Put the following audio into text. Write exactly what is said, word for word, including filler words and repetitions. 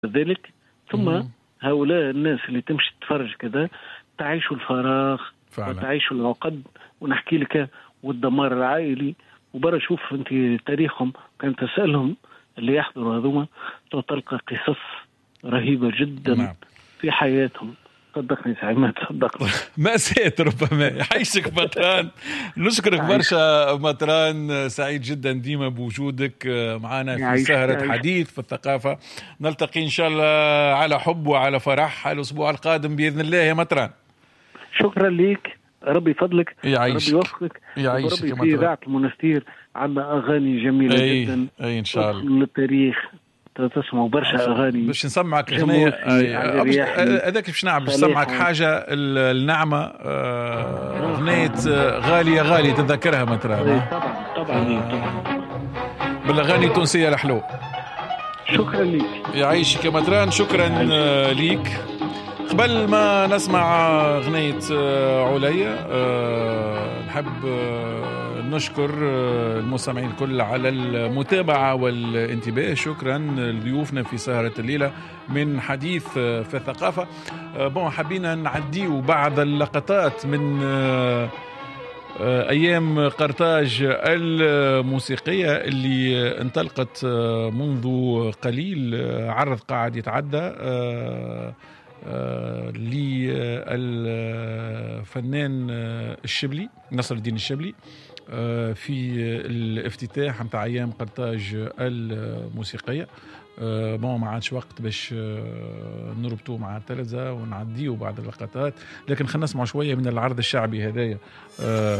ذلك ثم مم. هؤلاء الناس اللي تمشي تتفرج كذا تعيشوا الفراغ فعلا. وتعيشوا العقد، ونحكي لك والدمار العائلي. وبرا شوف انت تاريخهم، كان تسألهم اللي يحضروا هذوما تلقى قصص رهيبة جدا. نعم. في حياتهم. صدقني سعيد ما تصدق. مأساة ربما. يعيشك مطران، نشكرك برشا مطران، سعيد جدا ديما بوجودك معنا في يعيش سهرة يعيش. حديث في الثقافة. نلتقي إن شاء الله على حب وعلى فرح الأسبوع القادم بإذن الله يا مطران. شكرا ليك، ربي يفضلك، يعيشك. ربي يوفقك، يعيشك يا ربي في مطران. إذاعة المنستير عندنا أغاني جميلة أي جدا. أي إن شاء الله. للتاريخ تسمعوا برشا أغاني باش نسمعك أغنية هذاك باش نعم باش نسمعك حاجة النعمة، أغنية غالية غالي تذكرها مطران. طبعا طبعا طبعا بالأغاني التونسية الحلو. شكرا ليك. يعيشك يا مطران، شكرا ليك. قبل ما نسمع أغنية عليا نحب نشكر المستمعين الكل على المتابعة والانتباه. شكرا لضيوفنا في سهرة الليلة من حديث في الثقافة. بون حبينا نعديو بعض اللقطات من أيام قرطاج الموسيقية اللي انطلقت منذ قليل. عرض قاعد يتعدى للفنان الشبلي نصر الدين الشبلي في الافتتاح متاع أيام قرطاج الموسيقية. ما ما عادش وقت باش نربطوه مع التلفزة ونعديه بعض اللقطات، لكن خلينا نسمع شوية من العرض الشعبي هدايا.